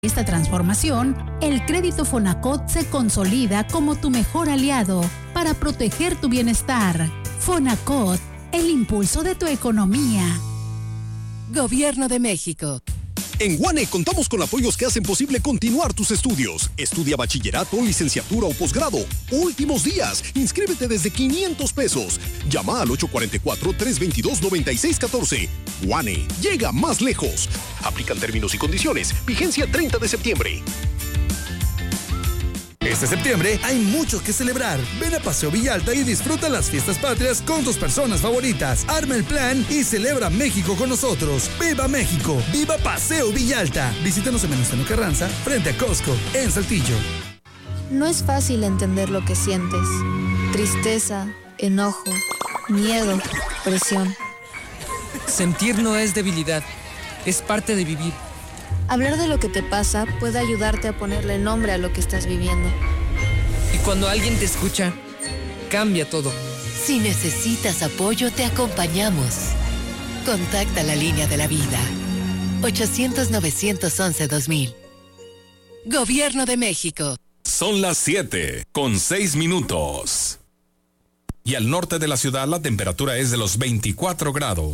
Esta transformación, el crédito Fonacot se consolida como tu mejor aliado para proteger tu bienestar. Fonacot, el impulso de tu economía. Gobierno de México. En UANE contamos con apoyos que hacen posible continuar tus estudios. Estudia bachillerato, licenciatura o posgrado. Últimos días. Inscríbete desde 500 pesos. Llama al 844-322-9614. UANE. Llega más lejos. Aplican términos y condiciones. Vigencia 30 de septiembre. Este septiembre hay mucho que celebrar. Ven a Paseo Villalta y disfruta las fiestas patrias con tus personas favoritas. Arma el plan y celebra México con nosotros. ¡Viva México! ¡Viva Paseo Villalta! Visítanos en Venustiano Carranza, frente a Costco, en Saltillo. No es fácil entender lo que sientes. Tristeza, enojo, miedo, presión. Sentir no es debilidad, es parte de vivir. Hablar de lo que te pasa puede ayudarte a ponerle nombre a lo que estás viviendo. Y cuando alguien te escucha, cambia todo. Si necesitas apoyo, te acompañamos. Contacta la línea de la vida. 800-911-2000. Gobierno de México. Son las 7:06. Y al norte de la ciudad la temperatura es de los 24 grados.